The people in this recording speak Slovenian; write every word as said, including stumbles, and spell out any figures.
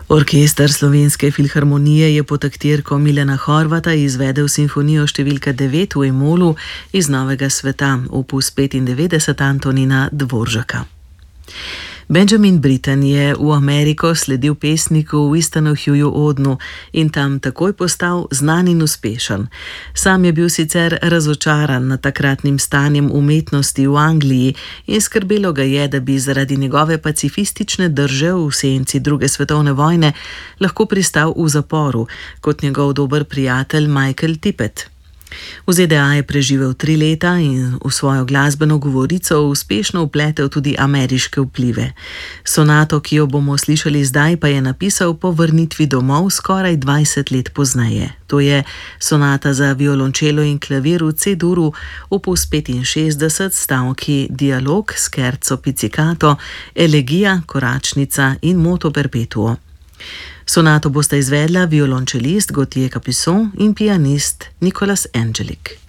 Orkester Slovenske filharmonije je pod taktirko Milana Horvata izvedel simfonijo številka devet v E-molu iz Novega sveta, opus petindevetdeset Antonina Dvoržaka. Benjamin Britten je v Ameriko sledil pesniku Winstonu Hughju Audnu in tam takoj postal znan in uspešen. Sam je bil sicer razočaran nad takratnim stanjem umetnosti v Angliji in skrbelo ga je, da bi zaradi njegove pacifistične drže v senci druge svetovne vojne lahko pristal v zaporu, kot njegov dober prijatelj Michael Tippett. V ZDA je preživel tri leta in v svojo glasbeno govorico uspešno vpletel tudi ameriške vplive. Sonato, ki jo bomo slišali zdaj, pa je napisal po vrnitvi domov skoraj dvajset let pozneje. To je sonata za violončelo in klavir v C-duru, opus petinšestdeset, stavki dialog, scherzo pizzicato, elegija, koračnica in moto perpetuo. Sonato bosta izvedla violončelist Gauthier Capuçon in pianist Nicolas Angelic.